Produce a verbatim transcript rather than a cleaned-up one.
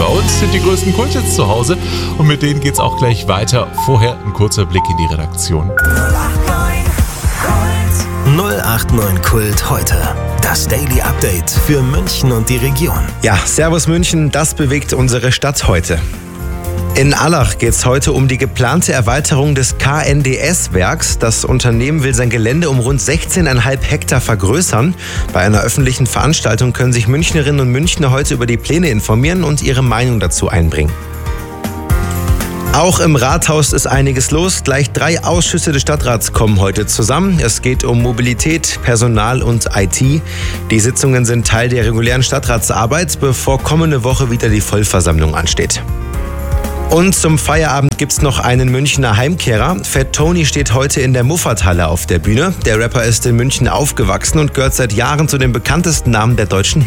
Bei uns sind die größten Kulthits zu Hause und mit denen geht's auch gleich weiter. Vorher ein kurzer Blick in die Redaktion. null acht neun Kult heute. Das Daily Update für München und die Region. Ja, Servus München, das bewegt unsere Stadt heute. In Allach geht es heute um die geplante Erweiterung des K N D S-Werks. Das Unternehmen will sein Gelände um rund sechzehn Komma fünf Hektar vergrößern. Bei einer öffentlichen Veranstaltung können sich Münchnerinnen und Münchner heute über die Pläne informieren und ihre Meinung dazu einbringen. Auch im Rathaus ist einiges los. Gleich drei Ausschüsse des Stadtrats kommen heute zusammen. Es geht um Mobilität, Personal und I T. Die Sitzungen sind Teil der regulären Stadtratsarbeit, bevor kommende Woche wieder die Vollversammlung ansteht. Und zum Feierabend gibt's noch einen Münchner Heimkehrer. Fat Tony steht heute in der Muffathalle auf der Bühne. Der Rapper ist in München aufgewachsen und gehört seit Jahren zu den bekanntesten Namen der deutschen